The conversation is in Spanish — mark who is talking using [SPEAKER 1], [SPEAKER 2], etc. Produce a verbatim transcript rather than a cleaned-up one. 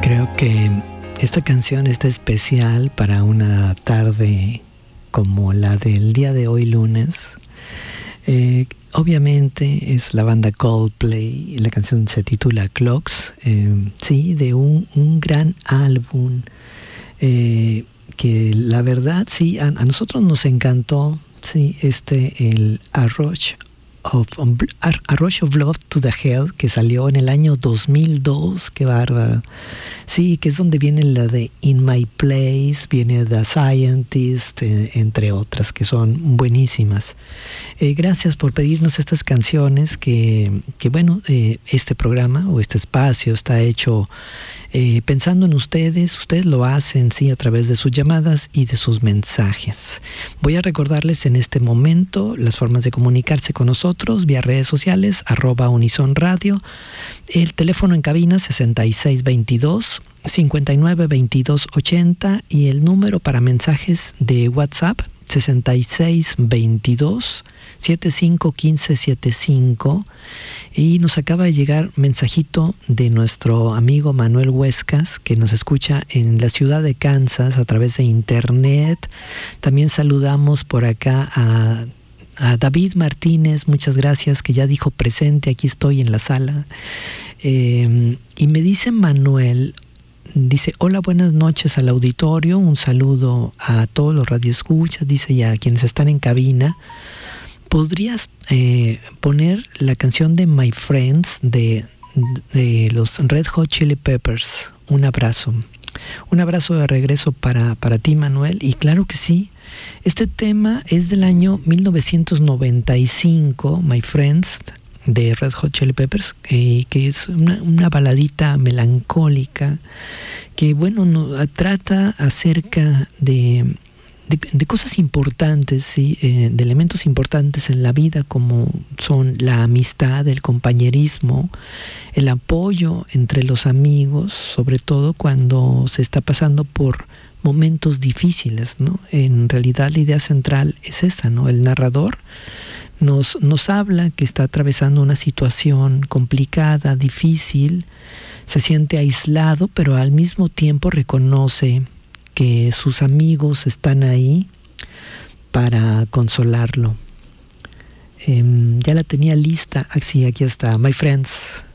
[SPEAKER 1] Creo que esta canción está especial para una tarde como la del día de hoy, lunes. Eh, obviamente es la banda Coldplay y la canción se titula Clocks, eh, sí, de un, un gran álbum eh, que la verdad sí, a, a nosotros nos encantó, sí, este, el A Rush of, A Rush of Love to the Hell, que salió en el año dos mil dos, qué bárbaro. Sí, que es donde viene la de In My Place, viene The Scientist, eh, entre otras, que son buenísimas. Eh, gracias por pedirnos estas canciones, que, que bueno, eh, este programa o este espacio está hecho eh, pensando en ustedes. Ustedes lo hacen, sí, a través de sus llamadas y de sus mensajes. Voy a recordarles en este momento las formas de comunicarse con nosotros vía redes sociales, arroba Unison Radio, el teléfono en cabina sesenta y seis veintidós, cincuenta y nueve veintidós ochenta y el número para mensajes de WhatsApp sesenta y seis veintidós, setenta y cinco quince setenta y cinco. Y nos acaba de llegar mensajito de nuestro amigo Manuel Huescas, que nos escucha en la ciudad de Kansas a través de internet. También saludamos por acá a A David Martínez, muchas gracias, que ya dijo presente, aquí estoy en la sala. Eh, y me dice Manuel, dice, hola, buenas noches al auditorio, un saludo a todos los radioescuchas, dice, y a quienes están en cabina. ¿Podrías eh, poner la canción de My Friends de, de los Red Hot Chili Peppers? Un abrazo. Un abrazo de regreso para, para ti, Manuel, y claro que sí. Este tema es del año mil novecientos noventa y cinco, My Friends, de Red Hot Chili Peppers, eh, que es una, una baladita melancólica que, bueno, no, trata acerca de, de, de cosas importantes, ¿sí? eh, de elementos importantes en la vida, como son la amistad, el compañerismo, el apoyo entre los amigos, sobre todo cuando se está pasando por momentos difíciles, ¿no? En realidad la idea central es esa, ¿no? El narrador nos, nos habla que está atravesando una situación complicada, difícil, se siente aislado, pero al mismo tiempo reconoce que sus amigos están ahí para consolarlo. Eh, ya la tenía lista, ah, sí, aquí está, My Friends.